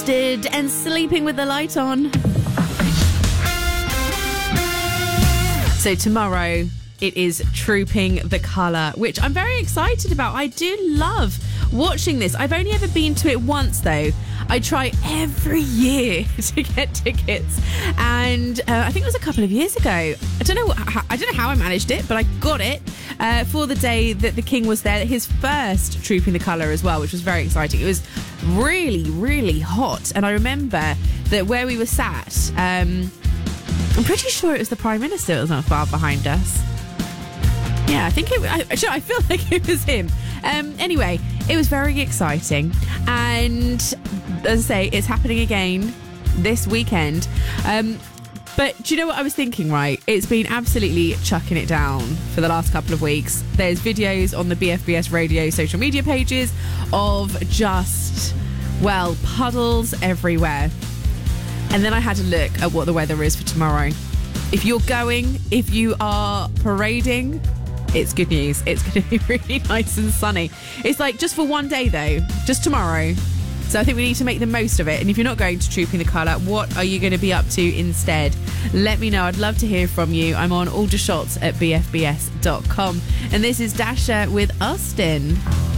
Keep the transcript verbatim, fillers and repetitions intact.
Exhausted and Sleeping with the Light On. So tomorrow it is Trooping the Colour, which I'm very excited about. I do love watching this. I've only ever been to it once though. I try every year to get tickets, and uh, I think it was a couple of years ago. I don't know. How, I don't know how I managed it, but I got it uh, for the day that the King was there. His first Trooping the Colour as well, which was very exciting. It was really, really hot, and I remember that where we were sat. Um, I'm pretty sure it was the Prime Minister that was not far behind us. Yeah, I think it. I, I feel like it was him. Um, anyway, it was very exciting, and as I say, it's happening again this weekend. Um, but do you know what I was thinking? Right, it's been absolutely chucking it down for the last couple of weeks. There's videos on the B F B S Radio social media pages of just, well, puddles everywhere. And then I had a look at what the weather is for tomorrow. If you're going, if you are parading, it's good news. It's going to be really nice and sunny. It's like just for one day though, just tomorrow. So I think we need to make the most of it. And if you're not going to Trooping the Colour, what are you going to be up to instead? Let me know. I'd love to hear from you. I'm on Aldershot at b f b s dot com. And this is Dasher with Austin.